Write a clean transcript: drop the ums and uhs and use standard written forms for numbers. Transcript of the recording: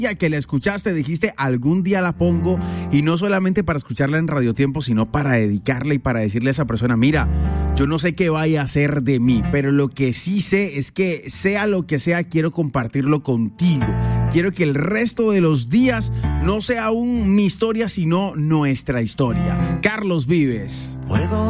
que la escuchaste, dijiste algún día la pongo, y no solamente para escucharla en Radio Tiempo, sino para dedicarla y para decirle a esa persona, mira, yo no sé qué vaya a hacer de mí, pero lo que sí sé es que sea lo que sea, quiero compartirlo contigo. Quiero que el resto de los días no sea mi historia, sino nuestra historia. Carlos Vives.